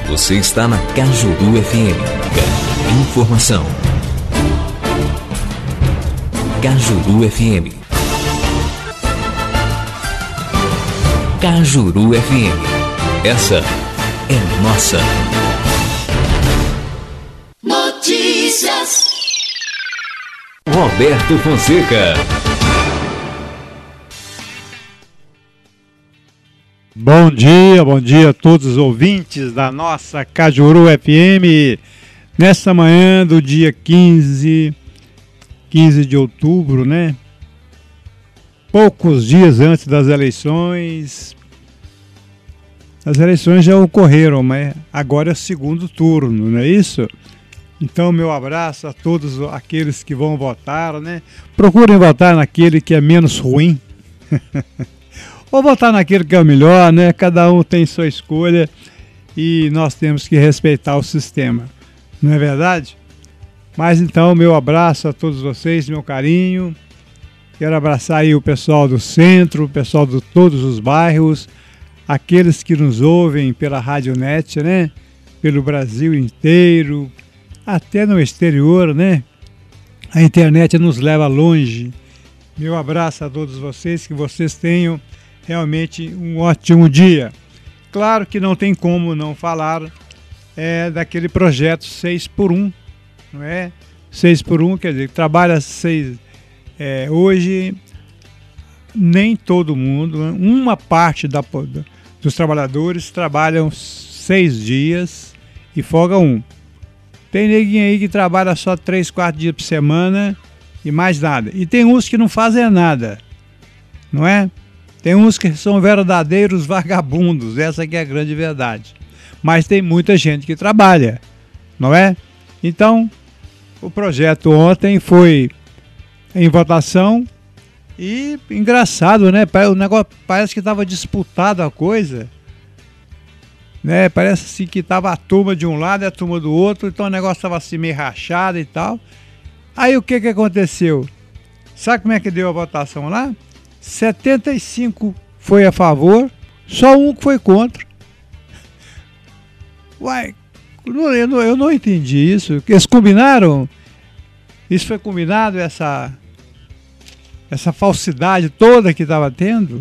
Você está na Cajuru FM. Informação. Cajuru FM. Cajuru FM. Essa é nossa. Notícias. Roberto Fonseca. Bom dia a todos os ouvintes da nossa Cajuru FM. Nessa manhã do dia 15 de outubro, né? Poucos dias antes das eleições. As eleições já ocorreram, mas agora é o segundo turno, não é isso? Então, meu abraço a todos aqueles que vão votar, né? Procurem votar naquele que é menos ruim. Ou votar naquele que é o melhor, né? Cada um tem sua escolha e nós temos que respeitar o sistema. Não é verdade? Mas então, meu abraço a todos vocês, meu carinho. Quero abraçar aí o pessoal do centro, o pessoal de todos os bairros, aqueles que nos ouvem pela Rádio Net, né? Pelo Brasil inteiro, até no exterior, né? A internet nos leva longe. Meu abraço a todos vocês, que vocês tenham realmente um ótimo dia. Claro que não tem como não falar daquele projeto 6x1, não é? 6x1, quer dizer, trabalha hoje nem todo mundo, uma parte dos trabalhadores trabalham 6 dias e folga 1. Tem neguinho aí que trabalha só 3, 4 dias por semana e mais nada. E tem uns que não fazem nada, não é? Tem uns que são verdadeiros vagabundos, essa que é a grande verdade. Mas tem muita gente que trabalha, não é? Então, o projeto ontem foi em votação e engraçado, né? O negócio parece que estava disputado a coisa, né? Parece assim que estava a turma de um lado e a turma do outro, então o negócio estava assim meio rachado e tal. Aí o que aconteceu? Sabe como é que deu a votação lá? 75 foi a favor, só um que foi contra. Uai, eu não entendi isso. Eles combinaram? Isso foi combinado, essa falsidade toda que estava tendo?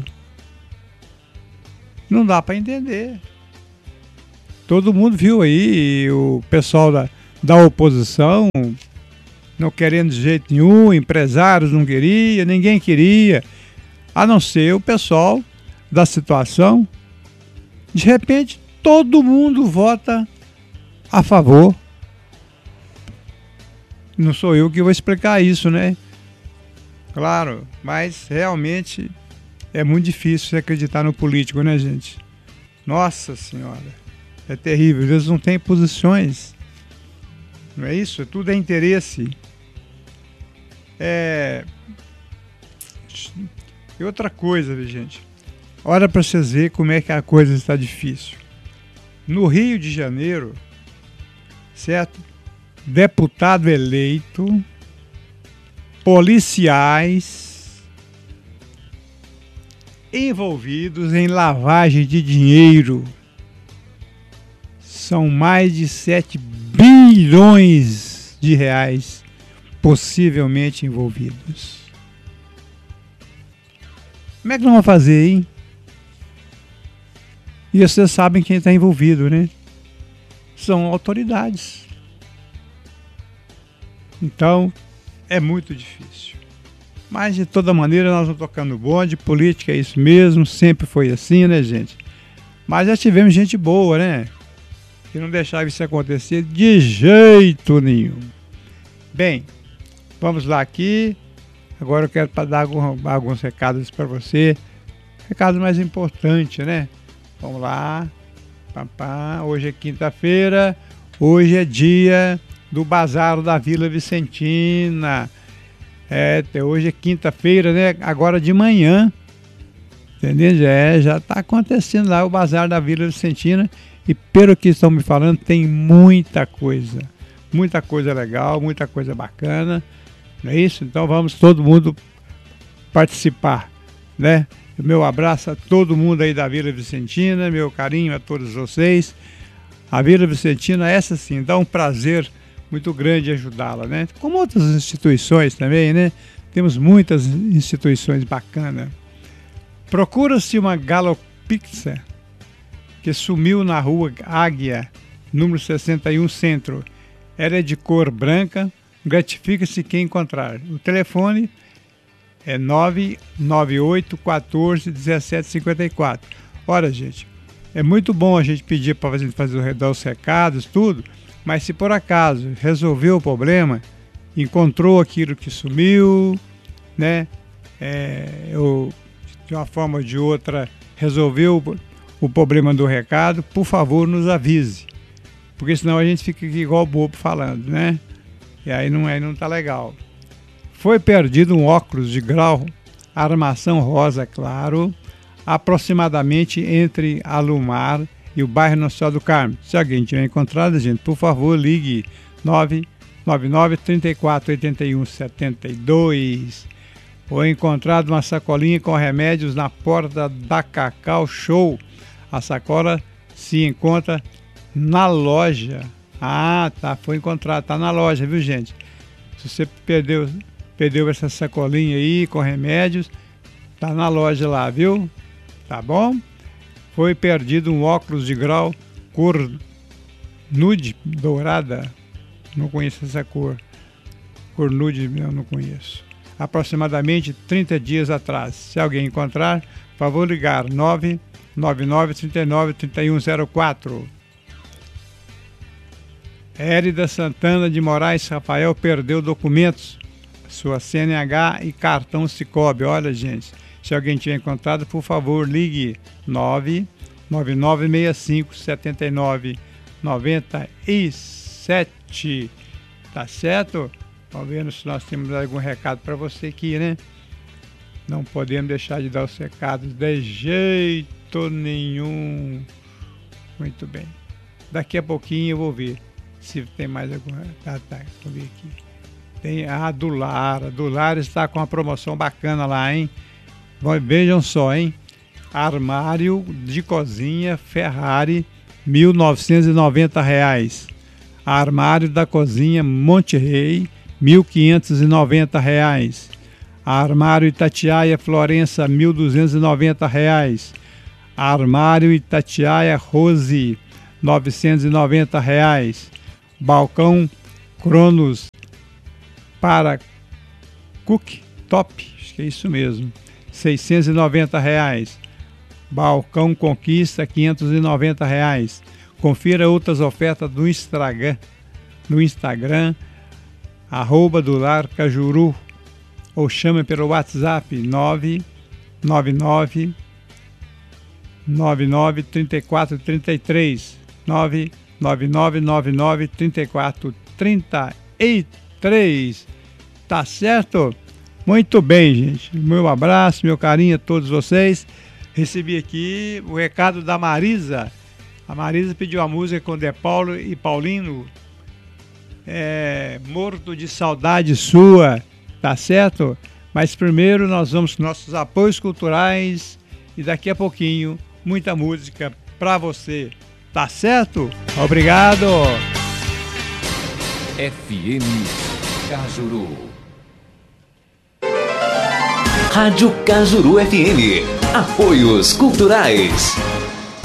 Não dá para entender. Todo mundo viu aí, o pessoal da oposição não querendo de jeito nenhum, empresários não queriam, ninguém queria, a não ser o pessoal da situação. De repente, todo mundo vota a favor. Não sou eu que vou explicar isso, né? Claro, mas realmente é muito difícil você acreditar no político, né, gente? Nossa Senhora, é terrível. Eles não têm posições. Não é isso? Tudo é interesse. E outra coisa, gente, olha para vocês verem como é que a coisa está difícil. No Rio de Janeiro, certo? Deputado eleito, policiais envolvidos em lavagem de dinheiro. São mais de 7 bilhões de reais possivelmente envolvidos. Como é que nós vamos fazer, hein? E vocês sabem quem está envolvido, né? São autoridades. Então, é muito difícil. Mas, de toda maneira, nós vamos tocando bonde. Política é isso mesmo, sempre foi assim, né, gente? Mas já tivemos gente boa, né? Que não deixava isso acontecer de jeito nenhum. Bem, vamos lá aqui. Agora eu quero dar alguns recados para você. Recado mais importante, né? Vamos lá. Hoje é quinta-feira. Hoje é dia do Bazar da Vila Vicentina. Hoje é quinta-feira, né? Agora de manhã. Entendeu? Já está acontecendo lá o Bazar da Vila Vicentina. E pelo que estão me falando, tem muita coisa. Muita coisa legal, muita coisa bacana. Não é isso? Então vamos todo mundo participar, né? Meu abraço a todo mundo aí da Vila Vicentina, meu carinho a todos vocês. A Vila Vicentina, essa sim, dá um prazer muito grande ajudá-la, né? Como outras instituições também, né? Temos muitas instituições bacanas. Procura-se uma Galopizza que sumiu na rua Águia, número 61 Centro. Ela é de cor branca, gratifica-se quem encontrar. O telefone é 998 14 17 54. Ora, gente, é muito bom a gente pedir para dar os recados, tudo, mas se por acaso resolveu o problema, encontrou aquilo que sumiu, né? De uma forma ou de outra resolveu o problema do recado, por favor, nos avise. Porque senão a gente fica aqui igual bobo falando, né? E aí não tá legal. Foi perdido um óculos de grau, armação rosa claro, aproximadamente entre Alumar e o bairro Nossa Senhora do Carmo. Se alguém tiver encontrado, gente, por favor, ligue 999 34 81 72. Foi encontrado uma sacolinha com remédios na porta da Cacau Show. A sacola se encontra na loja. Ah, tá, foi encontrado, tá na loja, viu, gente? Se você perdeu essa sacolinha aí com remédios, tá na loja lá, viu? Tá bom? Foi perdido um óculos de grau cor nude dourada. Não conheço essa cor. Cor nude eu não conheço. Aproximadamente 30 dias atrás. Se alguém encontrar, por favor ligar 999 39 3104. Érida Santana de Moraes Rafael perdeu documentos, sua CNH e cartão Sicoob. Olha, gente, se alguém tiver encontrado, por favor, ligue 99965 7997. Tá certo? Vamos ver se nós temos algum recado para você aqui, né? Não podemos deixar de dar os recados de jeito nenhum. Muito bem. Daqui a pouquinho eu vou ver se tem mais alguma. Tá, vou ver aqui. Tem a Dular. A Dular está com uma promoção bacana lá, hein? Vejam só, hein? Armário de cozinha Ferrari, R$ 1.990. Armário da cozinha Monte Rei, R$ 1.590. Armário Itatiaia Florença, R$ 1.290. Armário Itatiaia Rose, R$ 990. Balcão Cronos para Cooktop, acho que é isso mesmo, R$ 690. Balcão Conquista, R$ 590. Confira outras ofertas no Instagram, @Dular Cajuru, ou chame pelo WhatsApp 999 99 34 33 999 99 34 33. Tá certo? Muito bem, gente. Meu abraço, meu carinho a todos vocês. Recebi aqui o recado da Marisa. A Marisa pediu a música com De Paulo e Paulino. Morto de saudade sua. Tá certo? Mas primeiro nós vamos com nossos apoios culturais e daqui a pouquinho muita música pra você. Tá certo? Obrigado! FM Cajuru. Rádio Cajuru FM. Apoios culturais.